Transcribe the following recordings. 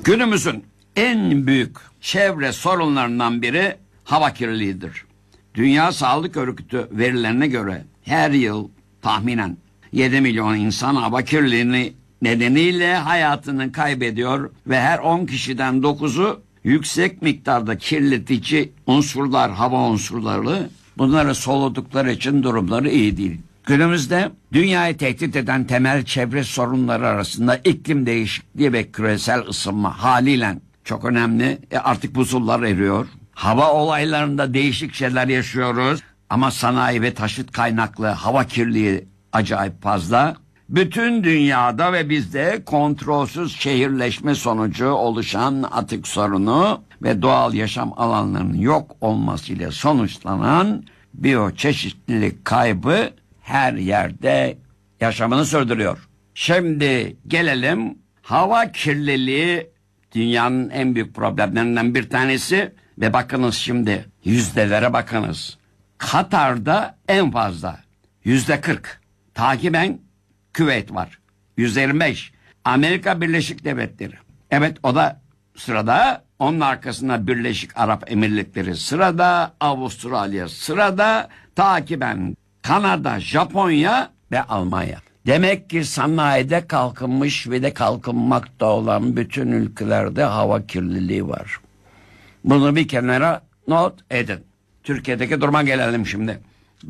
Günümüzün en büyük çevre sorunlarından biri hava kirliliğidir. Dünya Sağlık Örgütü verilerine göre her yıl tahminen 7 milyon insan hava kirliliği nedeniyle hayatını kaybediyor ve her 10 kişiden 9'u yüksek miktarda kirletici unsurlar, hava unsurları, bunları soludukları için durumları iyi değil. Günümüzde dünyayı tehdit eden temel çevre sorunları arasında iklim değişikliği ve küresel ısınma haliyle çok önemli. Artık buzullar eriyor. Hava olaylarında değişik şeyler yaşıyoruz. Ama sanayi ve taşıt kaynaklı hava kirliliği acayip fazla. Bütün dünyada ve bizde kontrolsüz şehirleşme sonucu oluşan atık sorunu ve doğal yaşam alanlarının yok olmasıyla sonuçlanan biyoçeşitlilik kaybı her yerde yaşamını sürdürüyor. Şimdi gelelim, hava kirliliği dünyanın en büyük problemlerinden bir tanesi ve bakınız şimdi yüzdelere bakınız. Katar'da en fazla %40, takiben Küveyt var %25, Amerika Birleşik Devletleri, evet o da sırada, onun arkasında Birleşik Arap Emirlikleri sırada, Avustralya sırada, takiben Kanada, Japonya ve Almanya. Demek ki sanayide kalkınmış ve de kalkınmakta olan bütün ülkelerde hava kirliliği var. Bunu bir kenara not edin. Türkiye'deki duruma gelelim şimdi.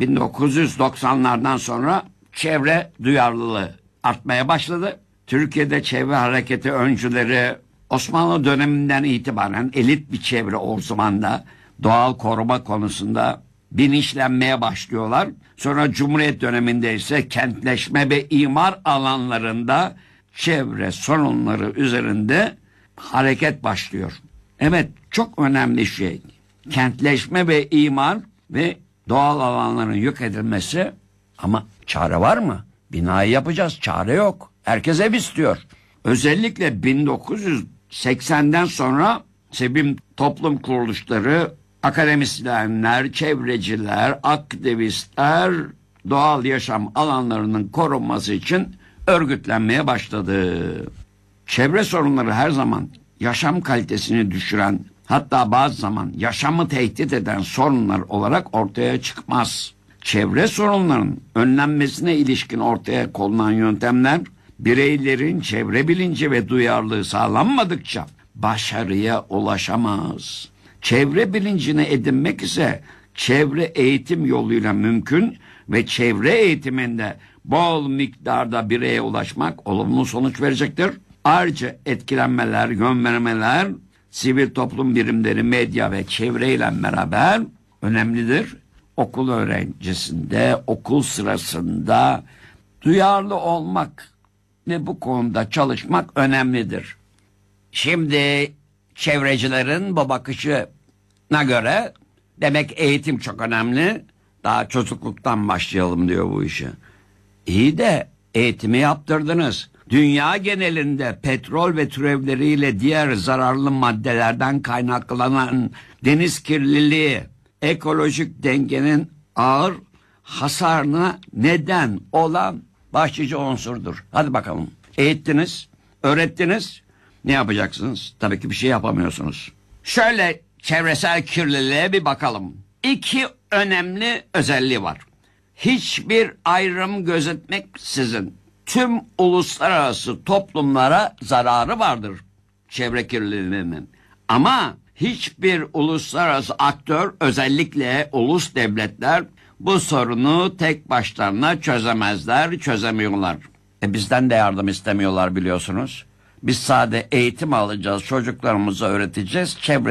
1990'lardan sonra çevre duyarlılığı artmaya başladı. Türkiye'de çevre hareketi öncüleri Osmanlı döneminden itibaren elit bir çevre o zaman da doğal koruma konusunda bilinçlenmeye başlıyorlar. Sonra Cumhuriyet döneminde ise kentleşme ve imar alanlarında çevre sorunları üzerinde hareket başlıyor. Evet, çok önemli şey. Kentleşme ve imar ve doğal alanların yok edilmesi, ama çare var mı? Binayı yapacağız, çare yok. Herkes ev istiyor. Özellikle 1980'den sonra sivil toplum kuruluşları, akademisyenler, çevreciler, aktivistler doğal yaşam alanlarının korunması için örgütlenmeye başladı. Çevre sorunları her zaman yaşam kalitesini düşüren, hatta bazı zaman yaşamı tehdit eden sorunlar olarak ortaya çıkmaz. Çevre sorunlarının önlenmesine ilişkin ortaya konulan yöntemler, bireylerin çevre bilinci ve duyarlılığı sağlanmadıkça başarıya ulaşamaz. Çevre bilincini edinmek ise çevre eğitim yoluyla mümkün ve çevre eğitiminde bol miktarda bireye ulaşmak olumlu sonuç verecektir. Ayrıca etkilenmeler, yön vermeler, sivil toplum birimleri, medya ve çevreyle beraber önemlidir. Okul öğrencisinde, okul sırasında duyarlı olmak ve bu konuda çalışmak önemlidir. Şimdi çevrecilerin bu bakışına göre demek eğitim çok önemli. Daha çocukluktan başlayalım diyor bu işi. İyi de eğitimi yaptırdınız. Dünya genelinde petrol ve türevleriyle diğer zararlı maddelerden kaynaklanan deniz kirliliği, ekolojik dengenin ağır hasarına neden olan başlıca unsurdur. Hadi bakalım. Eğittiniz, öğrettiniz. Ne yapacaksınız? Tabii ki bir şey yapamıyorsunuz. Şöyle çevresel kirliliğe bir bakalım. 2 önemli özelliği var. Hiçbir ayrım gözetmeksizin tüm uluslararası toplumlara zararı vardır çevre kirliliğinin. Ama hiçbir uluslararası aktör, özellikle ulus devletler, bu sorunu tek başlarına çözemezler, çözemiyorlar. Bizden de yardım istemiyorlar biliyorsunuz. Biz sadece eğitim alacağız, çocuklarımıza öğreteceğiz, çevre